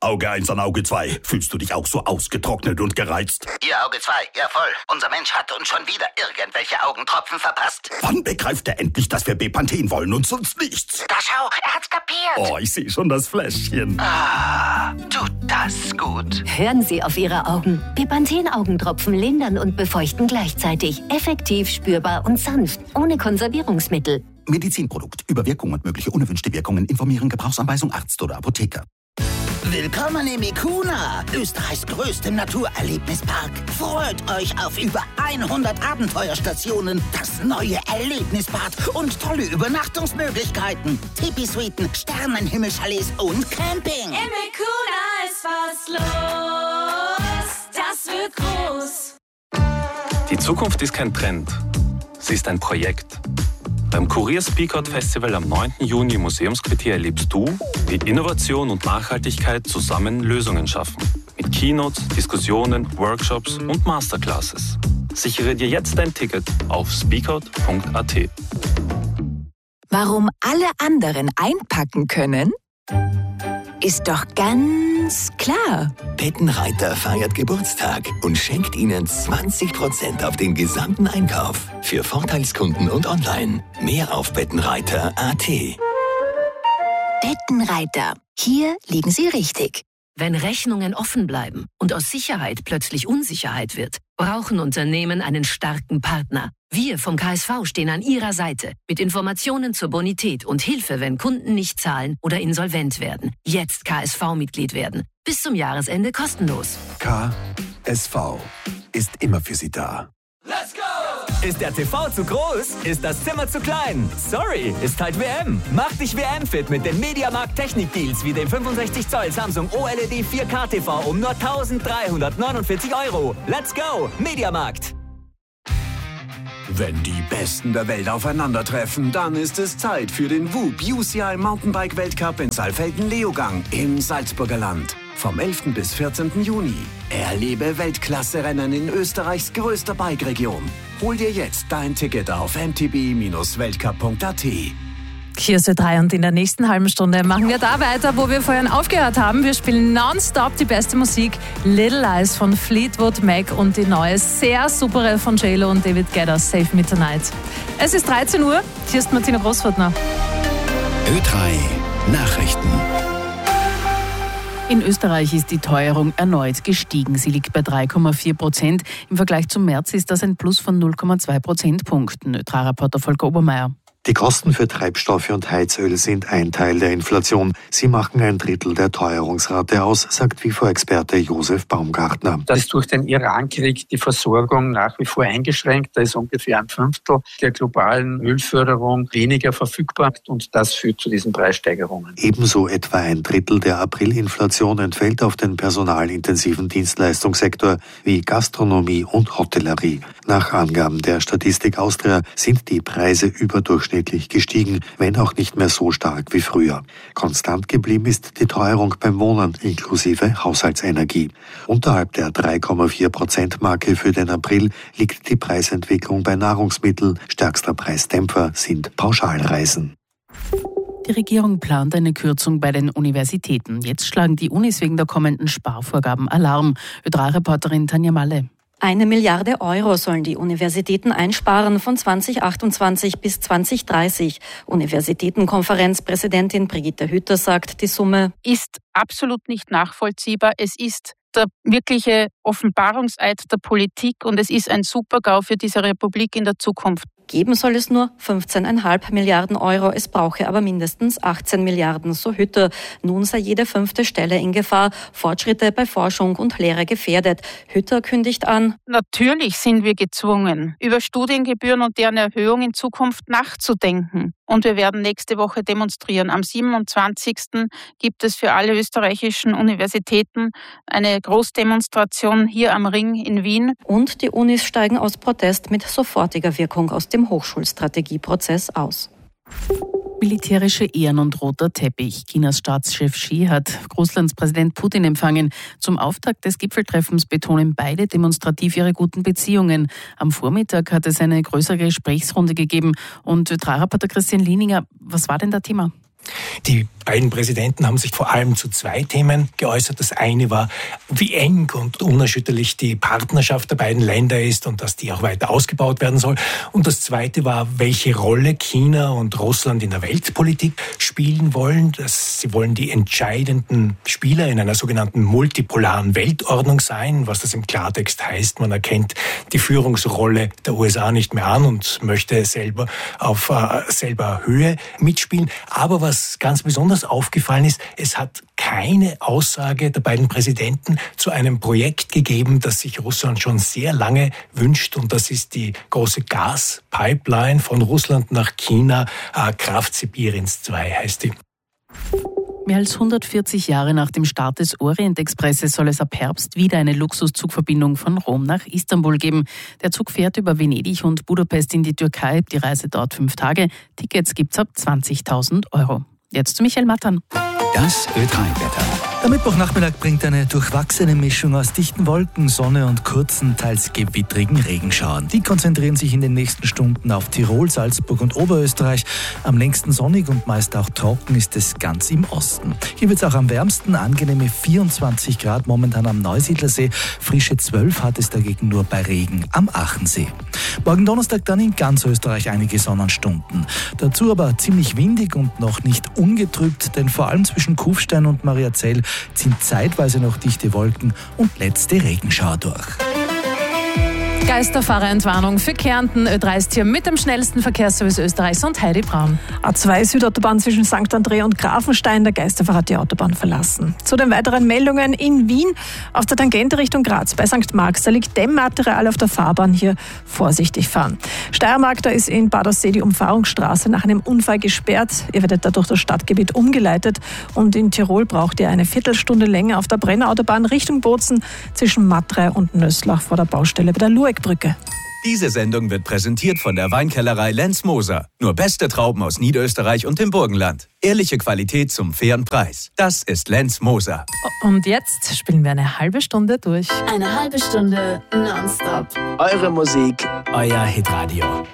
Auge 1 an Auge 2. Fühlst du dich auch so ausgetrocknet und gereizt? Ihr Auge 2, ja voll. Unser Mensch hat uns schon wieder irgendwelche Augentropfen verpasst. Wann begreift er endlich, dass wir Bepanthen wollen und sonst nichts? Da schau, er hat's kapiert. Oh, ich sehe schon das Fläschchen. Ah, tut das gut. Hören Sie auf Ihre Augen. Bepanthen-Augentropfen lindern und befeuchten gleichzeitig. Effektiv, spürbar und sanft. Ohne Konservierungsmittel. Medizinprodukt. Über Wirkung und mögliche unerwünschte Wirkungen informieren. Gebrauchsanweisung Arzt oder Apotheker. Willkommen im Ikuna, Österreichs größtem Naturerlebnispark. Freut euch auf über 100 Abenteuerstationen, das neue Erlebnisbad und tolle Übernachtungsmöglichkeiten. Tipi-Suiten, Sternenhimmelchalets und Camping. Im Ikuna ist was los, das wird groß. Die Zukunft ist kein Trend, sie ist ein Projekt. Beim Kurier Speak Out Festival am 9. Juni im Museumsquartier erlebst du, wie Innovation und Nachhaltigkeit zusammen Lösungen schaffen. Mit Keynotes, Diskussionen, Workshops und Masterclasses. Sichere dir jetzt dein Ticket auf speakout.at. Warum alle anderen einpacken können, ist doch ganz klar. Bettenreiter feiert Geburtstag und schenkt Ihnen 20% auf den gesamten Einkauf. Für Vorteilskunden und online. Mehr auf bettenreiter.at. Bettenreiter. Hier liegen Sie richtig. Wenn Rechnungen offen bleiben und aus Sicherheit plötzlich Unsicherheit wird, brauchen Unternehmen einen starken Partner. Wir vom KSV stehen an Ihrer Seite mit Informationen zur Bonität und Hilfe, wenn Kunden nicht zahlen oder insolvent werden. Jetzt KSV-Mitglied werden. Bis zum Jahresende kostenlos. KSV ist immer für Sie da. Let's go! Ist der TV zu groß? Ist das Zimmer zu klein? Sorry, ist halt WM. Mach dich WM-fit mit den Mediamarkt Technik-Deals wie dem 65 Zoll Samsung OLED 4K TV um nur 1.349 €. Let's go, Mediamarkt! Wenn die Besten der Welt aufeinandertreffen, dann ist es Zeit für den WUB UCI Mountainbike Weltcup in Saalfelden-Leogang im Salzburger Land. Vom 11. bis 14. Juni. Erlebe Weltklasse-Rennen in Österreichs größter Bike-Region. Hol dir jetzt dein Ticket auf mtb-weltcup.at. Hier ist Ö3 und in der nächsten halben Stunde machen wir da weiter, wo wir vorhin aufgehört haben. Wir spielen nonstop die beste Musik. Little Lies von Fleetwood Mac und die neue, sehr supere von JLo und David Guetta, Save Me Tonight. Es ist 13 Uhr, hier ist Martina Großfurtner. Ö3 Nachrichten. In Österreich ist die Teuerung erneut gestiegen. Sie liegt bei 3,4%. Im Vergleich zum März ist das ein Plus von 0,2 Prozentpunkten. Ö3-Reporter Volker Obermeier. Die Kosten für Treibstoffe und Heizöl sind ein Teil der Inflation. Sie machen ein Drittel der Teuerungsrate aus, sagt WIFO-Experte Josef Baumgartner. Das ist durch den Irankrieg die Versorgung nach wie vor eingeschränkt. Da ist ungefähr ein Fünftel der globalen Ölförderung weniger verfügbar und das führt zu diesen Preissteigerungen. Ebenso etwa ein Drittel der Aprilinflation entfällt auf den personalintensiven Dienstleistungssektor wie Gastronomie und Hotellerie. Nach Angaben der Statistik Austria sind die Preise überdurchschnittlich gestiegen, wenn auch nicht mehr so stark wie früher. Konstant geblieben ist die Teuerung beim Wohnen inklusive Haushaltsenergie. Unterhalb der 3,4%-Marke für den April liegt die Preisentwicklung bei Nahrungsmitteln. Stärkster Preisdämpfer sind Pauschalreisen. Die Regierung plant eine Kürzung bei den Universitäten. Jetzt schlagen die Unis wegen der kommenden Sparvorgaben Alarm. Ö3-Reporterin Tanja Malle. 1 Milliarde Euro sollen die Universitäten einsparen von 2028 bis 2030. Universitätenkonferenzpräsidentin Brigitte Hütter sagt, die Summe ist absolut nicht nachvollziehbar. Es ist der wirkliche Offenbarungseid der Politik und es ist ein Super-GAU für diese Republik in der Zukunft. Geben soll es nur 15,5 Milliarden Euro, es brauche aber mindestens 18 Milliarden, so Hütter. Nun sei jede 5. Stelle in Gefahr, Fortschritte bei Forschung und Lehre gefährdet. Hütter kündigt an: Natürlich sind wir gezwungen, über Studiengebühren und deren Erhöhung in Zukunft nachzudenken. Und wir werden nächste Woche demonstrieren. Am 27. gibt es für alle österreichischen Universitäten eine Großdemonstration hier am Ring in Wien. Und die Unis steigen aus Protest mit sofortiger Wirkung aus dem Hochschulstrategieprozess aus. Militärische Ehren und roter Teppich. Chinas Staatschef Xi hat Russlands Präsident Putin empfangen. Zum Auftakt des Gipfeltreffens betonen beide demonstrativ ihre guten Beziehungen. Am Vormittag hat es eine größere Gesprächsrunde gegeben. Und Ö3-Reporter Christian Lieninger, was war denn das Thema? Die beiden Präsidenten haben sich vor allem zu zwei Themen geäußert. Das eine war, wie eng und unerschütterlich die Partnerschaft der beiden Länder ist und dass die auch weiter ausgebaut werden soll. Und das zweite war, welche Rolle China und Russland in der Weltpolitik spielen wollen. Sie wollen die entscheidenden Spieler in einer sogenannten multipolaren Weltordnung sein, was das im Klartext heißt. Man erkennt die Führungsrolle der USA nicht mehr an und möchte selber auf selber Höhe mitspielen. Aber was ganz besonders aufgefallen ist, es hat keine Aussage der beiden Präsidenten zu einem Projekt gegeben, das sich Russland schon sehr lange wünscht. Und das ist die große Gaspipeline von Russland nach China. Kraft Sibiriens 2 heißt die. Mehr als 140 Jahre nach dem Start des Orient-Expresses soll es ab Herbst wieder eine Luxuszugverbindung von Rom nach Istanbul geben. Der Zug fährt über Venedig und Budapest in die Türkei. Die Reise dauert 5 Tage. Tickets gibt's ab 20.000 €. Jetzt zu Michael Mattern. Das Ö3-Wetter. Der Mittwochnachmittag bringt eine durchwachsene Mischung aus dichten Wolken, Sonne und kurzen, teils gewittrigen Regenschauern. Die konzentrieren sich in den nächsten Stunden auf Tirol, Salzburg und Oberösterreich. Am längsten sonnig und meist auch trocken ist es ganz im Osten. Hier wird es auch am wärmsten, angenehme 24 Grad momentan am Neusiedlersee. Frische 12 hat es dagegen nur bei Regen am Achensee. Morgen Donnerstag dann in ganz Österreich einige Sonnenstunden. Dazu aber ziemlich windig und noch nicht ungetrübt, denn vor allem zwischen Kufstein und Mariazell ziehen zeitweise noch dichte Wolken und letzte Regenschauer durch. Geisterfahrerentwarnung für Kärnten. Ö3 ist hier mit dem schnellsten Verkehrsservice Österreichs und Heidi Braun. A2 Südautobahn zwischen St. André und Grafenstein. Der Geisterfahrer hat die Autobahn verlassen. Zu den weiteren Meldungen in Wien. Auf der Tangente Richtung Graz bei St. Marx. Da liegt Dämmmaterial auf der Fahrbahn. Hier vorsichtig fahren. Steiermark, da ist in Badersee die Umfahrungsstraße nach einem Unfall gesperrt. Ihr werdet da durch das Stadtgebiet umgeleitet. Und in Tirol braucht ihr eine Viertelstunde länger auf der Brennerautobahn Richtung Bozen zwischen Matrei und Nöslach vor der Baustelle bei der Lueckbrücke. Diese Sendung wird präsentiert von der Weinkellerei Lenz Moser. Nur beste Trauben aus Niederösterreich und dem Burgenland. Ehrliche Qualität zum fairen Preis. Das ist Lenz Moser. Und jetzt spielen wir eine halbe Stunde durch. Eine halbe Stunde nonstop. Eure Musik, euer Hitradio.